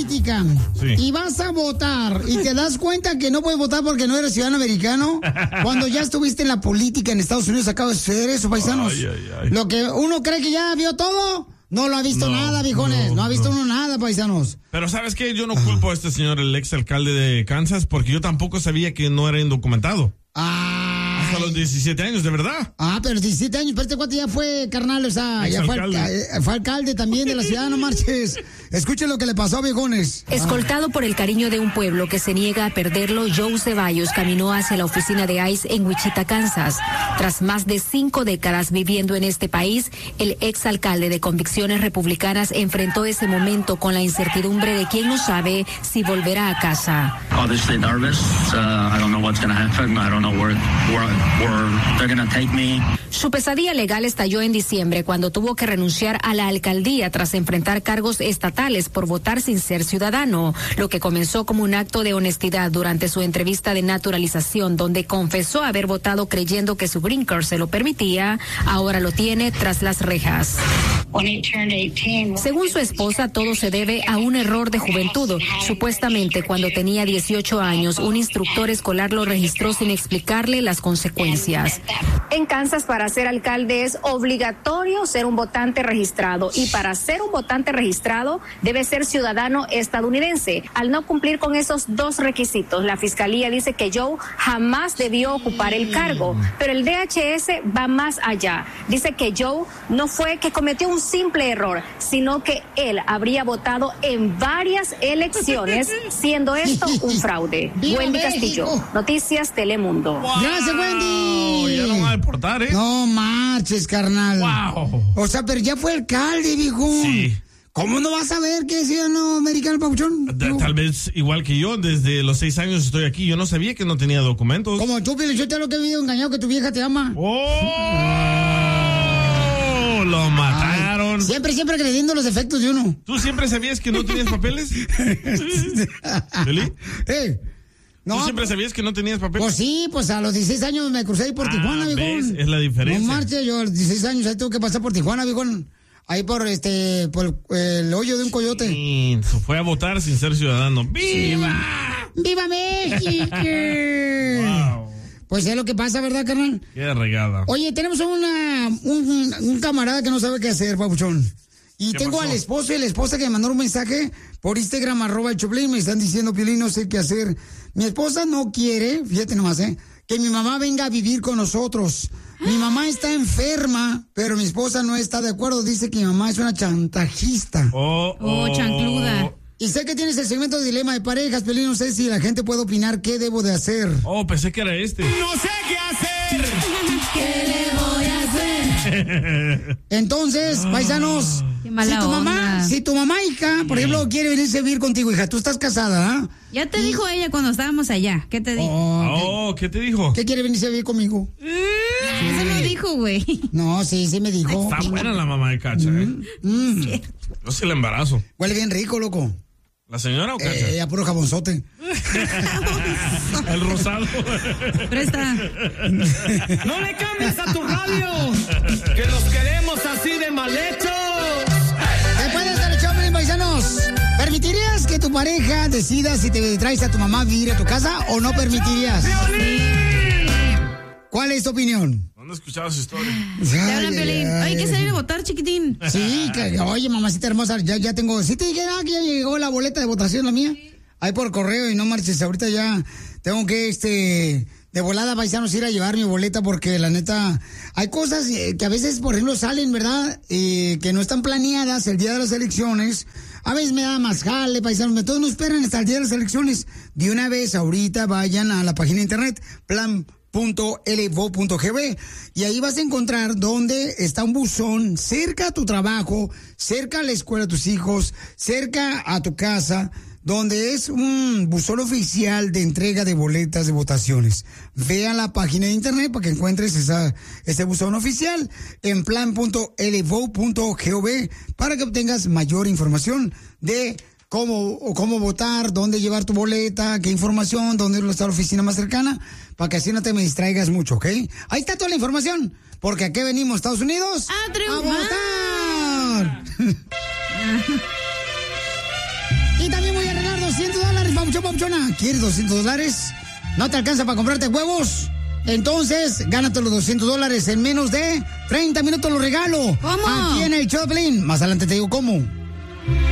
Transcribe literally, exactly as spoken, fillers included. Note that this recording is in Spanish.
política sí. y vas a votar y te das cuenta que no puedes votar porque no eres ciudadano americano, cuando ya estuviste en la política en Estados Unidos, acaba de suceder eso, paisanos. Ay, ay, ay. Lo que uno cree que ya vio todo, no lo ha visto no, nada, viejones. No, no ha visto no. uno nada, paisanos. Pero ¿sabes qué? Yo no culpo a este señor, el ex alcalde de Kansas, porque yo tampoco sabía que no era indocumentado. Ah. Hasta los diecisiete años, de verdad. Ah, pero diecisiete años, pero este cuate ya fue, carnal, o sea, ex ya fue alcalde. fue alcalde también de la ciudad, no marches. Escuchen lo que le pasó a viejones. Escoltado ah. por el cariño de un pueblo que se niega a perderlo, Joe Ceballos caminó hacia la oficina de ICE en Wichita, Kansas. Tras más de cinco décadas viviendo en este país, el ex alcalde de convicciones republicanas enfrentó ese momento con la incertidumbre de quien no sabe si volverá a casa. Obviously nervous. Uh, I don't know what's going to happen. I don't know where, where, where they're going to take me. Su pesadilla legal estalló en diciembre cuando tuvo que renunciar a la alcaldía tras enfrentar cargos estatales por votar sin ser ciudadano, lo que comenzó como un acto de honestidad durante su entrevista de naturalización, donde confesó haber votado creyendo que su green card se lo permitía, ahora lo tiene tras las rejas. Según su esposa, todo se debe a un error de juventud. Supuestamente, cuando tenía dieciocho años, un instructor escolar lo registró sin explicarle las consecuencias. En Kansas, para ser alcalde es obligatorio ser un votante registrado, y para ser un votante registrado debe ser ciudadano estadounidense. Al no cumplir con esos dos requisitos, la fiscalía dice que Joe jamás debió ocupar el cargo, pero el D H S va más allá. Dice que Joe no fue que cometió un simple error, sino que él habría votado en varias elecciones, siendo esto un fraude. Wendy Castillo, Noticias Telemundo. Wow. Gracias, Wendy. Ya no va a importar, ¿eh? No marches, carnal. Wow. O sea, pero ya fue alcalde, viejo. Sí. ¿Cómo no vas a ver que es ciudadano americano, Pabuchón? Da, tal vez igual que yo, desde los seis años estoy aquí. Yo no sabía que no tenía documentos. Como tú, Pilo, yo te lo que he visto engañado que tu vieja te ama. ¡Oh! Lo mataron. Ay, siempre, siempre creyendo los efectos de uno. ¿Tú siempre sabías que no tenías papeles? ¿Feli? Eh. No, ¿Tú siempre sabías que no tenías papeles? Pues sí, pues a los dieciséis años me crucé ahí por ah, Tijuana, viejón. Es la diferencia. No marches, yo a los dieciséis años ahí tuve que pasar por Tijuana, viejón. Ahí por este, por el, el hoyo de un coyote. Sí, fue a votar sin ser ciudadano. ¡Viva! Sí. ¡Viva México! Wow. Pues es lo que pasa, ¿verdad, carnal? Qué regada. Oye, tenemos una, un, un camarada que no sabe qué hacer, papuchón. Y tengo pasó? al esposo y la esposa que me mandaron un mensaje por Instagram, arroba el Choplin, me están diciendo, Piolín, no sé qué hacer. Mi esposa no quiere, fíjate nomás, ¿eh? que mi mamá venga a vivir con nosotros. Mi mamá está enferma, pero mi esposa no está de acuerdo. Dice que mi mamá es una chantajista. Oh, oh. oh chancluda. Y sé que tienes el segmento de dilema de parejas, pero no sé si la gente puede opinar qué debo de hacer. Oh, pensé que era este. No sé qué hacer. ¿Qué le voy a hacer? Entonces, paisanos, qué mala si tu mamá, onda. si tu mamá, hija, por ejemplo, quiere venirse a vivir contigo, hija, tú estás casada, ¿ah? Ya te y... dijo ella cuando estábamos allá. ¿Qué te dijo? Oh, ¿qué, ¿qué te dijo? ¿Qué quiere venirse a vivir conmigo? Nah, eso me dijo, güey. No, sí, sí me dijo. Está buena la mamá de Cacha, ¿eh? Mm, mm. Yo sí la embarazo. Huele bien rico, loco. ¿La señora o Cacha? Eh, a puro jabonzote. El rosado. Presta. No le cambies a tu radio, que los queremos así de mal hechos. Después de estar echando en paisanos, ¿permitirías que tu pareja decida si te traes a tu mamá a vivir a tu casa o no permitirías? ¿Cuál es tu opinión? ¿Dónde has escuchado esa historia? Te hablan, Piolín. Oye, que se debe votar, chiquitín. Sí, que, oye, mamacita hermosa, ya, ya tengo... Sí te dije, ah, que ya llegó la boleta de votación, la mía. Ahí por correo y no marches, ahorita ya tengo que, este... de volada, paisanos, ir a llevar mi boleta porque, la neta, hay cosas que a veces, por ejemplo, salen, ¿verdad? Eh, que no están planeadas el día de las elecciones. A veces me da más jale, paisanos. Todos no esperan hasta el día de las elecciones. De una vez, ahorita, vayan a la página de internet, plan punto l v o punto g b, y ahí vas a encontrar donde está un buzón cerca a tu trabajo, cerca a la escuela de tus hijos, cerca a tu casa, donde es un buzón oficial de entrega de boletas de votaciones. Ve a la página de internet para que encuentres esa, ese buzón oficial en plan punto l v o punto gov para que obtengas mayor información de cómo, cómo votar, dónde llevar tu boleta, qué información, dónde está la oficina más cercana, para que así no te me distraigas mucho, ¿ok? Ahí está toda la información, porque aquí venimos, Estados Unidos, a triunfar. ¡A votar! Y también muy papuchón, papuchona. ¿Quieres doscientos dólares? ¿No te alcanza para comprarte huevos? Entonces, gánate los doscientos dólares en menos de treinta minutos, los regalo. ¿Cómo? Aquí en el Choplin. Más adelante te digo cómo.